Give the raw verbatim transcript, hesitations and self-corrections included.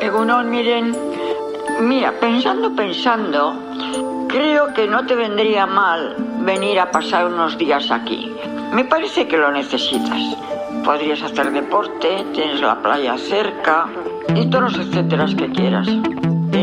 Egunon, miren, mira, pensando, pensando, creo que no te vendría mal venir a pasar unos días aquí. Me parece que lo necesitas. Podrías hacer deporte, tienes la playa cerca y todos los etcéteras que quieras.